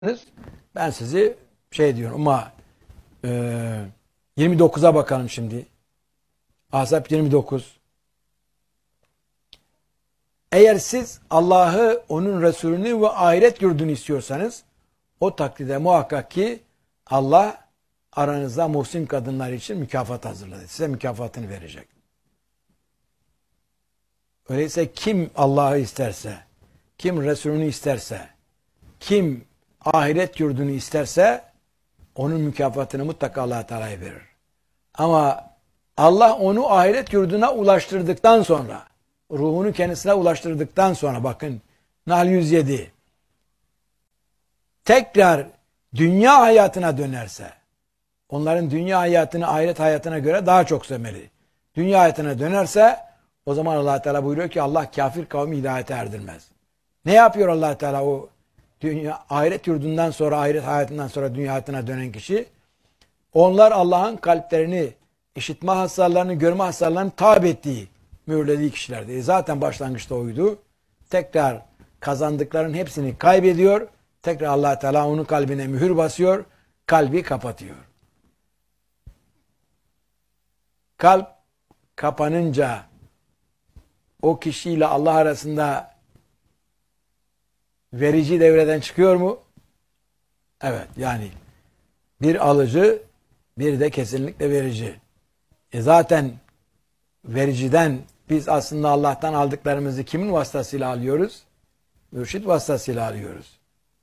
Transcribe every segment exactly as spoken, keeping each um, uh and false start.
Ben sizi şey diyorum ama e, yirmi dokuza bakalım şimdi. Ahzab yirmi dokuz. Eğer siz Allah'ı, onun Resulünü ve ahiret yurdunu istiyorsanız o takdirde muhakkak ki Allah aranızda muhsin kadınlar için mükafat hazırladı. Size mükafatını verecek. Öyleyse kim Allah'ı isterse, kim Resulünü isterse, kim ahiret yurdunu isterse onun mükafatını mutlaka Allah Teala'ya verir. Ama Allah onu ahiret yurduna ulaştırdıktan sonra, ruhunu kendisine ulaştırdıktan sonra, bakın Nahl yüz yedi, tekrar dünya hayatına dönerse, onların dünya hayatını ahiret hayatına göre daha çok sevmeli. Dünya hayatına dönerse o zaman Allah Teala buyuruyor ki Allah kafir kavmi hidayete erdirmez. Ne yapıyor Allah Teala o dünya ahiret yurdundan sonra, ahiret hayatından sonra dünya hayatına dönen kişi? Onlar Allah'ın kalplerini, işitme hasarlarını, görme hasarlarını tabi ettiği, mühürlediği kişilerdi. E zaten başlangıçta oydu. Tekrar kazandıklarının hepsini kaybediyor. Tekrar Allah Teala onun kalbine mühür basıyor. Kalbi kapatıyor. Kalp kapanınca o kişiyle Allah arasında verici devreden çıkıyor mu? Evet, yani bir alıcı, bir de kesinlikle verici. E zaten vericiden biz aslında Allah'tan aldıklarımızı kimin vasıtasıyla alıyoruz? Mürşid vasıtasıyla alıyoruz.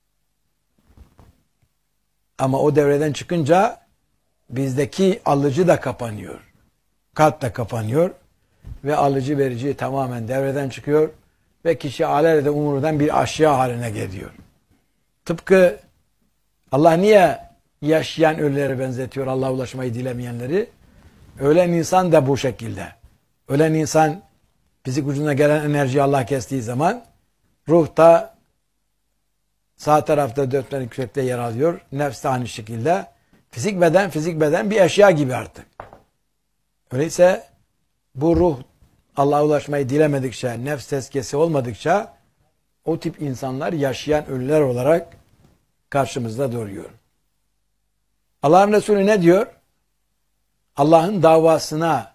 Ama o devreden çıkınca bizdeki alıcı da kapanıyor. Kalp de kapanıyor ve alıcı verici tamamen devreden çıkıyor ve kişi alelade umurdan bir aşya haline geliyor. Tıpkı Allah niye yaşayan ölülere benzetiyor Allah'a ulaşmayı dilemeyenleri? Ölen insan da bu şekilde. Ölen insan fizik ucuna gelen enerjiyi Allah kestiği zaman ruhta sağ tarafta dörtgen yüksekte yer alıyor. Nefs de aynı şekilde. Fizik beden, fizik beden bir eşya gibi artık. Öyleyse bu ruh Allah'a ulaşmayı dilemedikçe, nefs tezkiyesi olmadıkça o tip insanlar yaşayan ölüler olarak karşımızda duruyor. Allah'ın Resulü ne diyor? Allah'ın davasına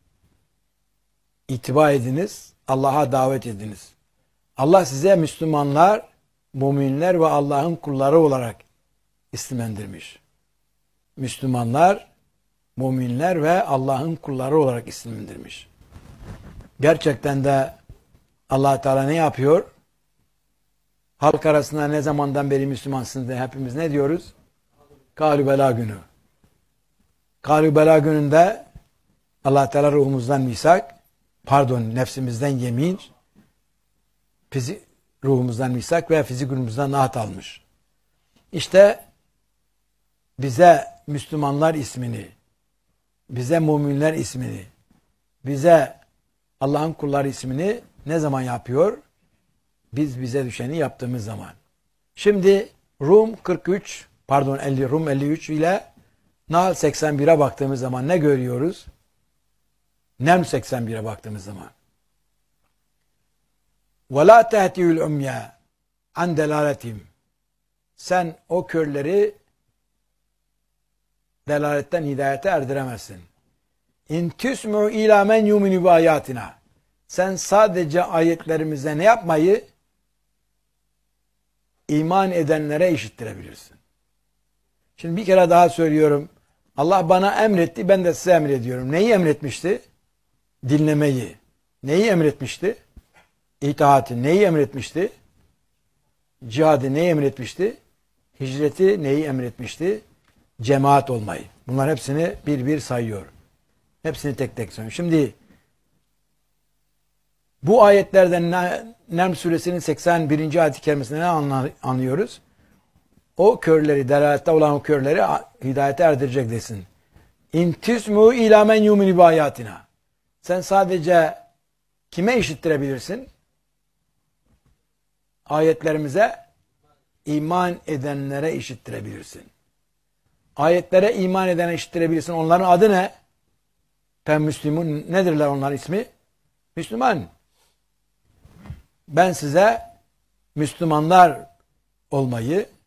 itibar ediniz, Allah'a davet ediniz. Allah size Müslümanlar, müminler ve Allah'ın kulları olarak isimlendirmiş. Müslümanlar, müminler ve Allah'ın kulları olarak isimlendirmiş. Gerçekten de Allah Teala ne yapıyor? Halk arasında ne zamandan beri Müslümansınız diye hepimiz ne diyoruz? Kâlü bela günü. Kâlü bela gününde Allah Teala ruhumuzdan misak, pardon nefsimizden yemin, fizik, ruhumuzdan misak ve fizik ruhumuzdan nahat almış. İşte bize Müslümanlar ismini, bize müminler ismini, bize Allah'ın kulları ismini ne zaman yapıyor? Biz bize düşeni yaptığımız zaman. Şimdi Rum kırk üç, pardon elli, Rum elli üç ile Nahl seksen bire baktığımız zaman ne görüyoruz? Neml seksen bire baktığımız zaman. وَلَا تَهْتِيُ الْعُمْيَا عَنْ دَلَالَتِهِمْ Sen o körleri delaletten hidayete erdiremezsin. İn tüsmü ilâ men yuminu bi ayatina. Sen sadece ayetlerimize ne yapmayı? İman edenlere işittirebilirsin. Şimdi bir kere daha söylüyorum. Allah bana emretti, ben de size emrediyorum. Neyi emretmişti? Dinlemeyi. Neyi emretmişti? İtaati. Neyi emretmişti? Cihadı neyi emretmişti? Hicreti neyi emretmişti? Cemaat olmayı. Bunlar hepsini bir bir sayıyor. Hepsini tek tek sayıyor. Şimdi bu ayetlerden Neml suresinin seksen birinci ayet-i kerimesinde ne anlıyoruz? O körleri, delalette olan o körleri hidayete erdirecek desin. İn tüsmü ilâ men yuminu bi ayatina. Sen sadece kime işittirebilirsin? Ayetlerimize iman edenlere işittirebilirsin. Ayetlere iman edene işittirebilirsin. Onların adı ne? Fen Müslümun nedirler onların ismi? Müslüman. Ben size Müslümanlar olmayı,